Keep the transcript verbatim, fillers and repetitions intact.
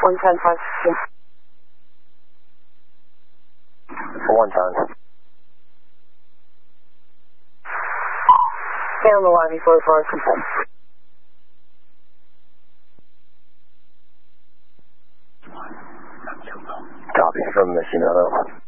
one ten five. Yeah. One ton. Stay on the line before four consent. Copy from Machino.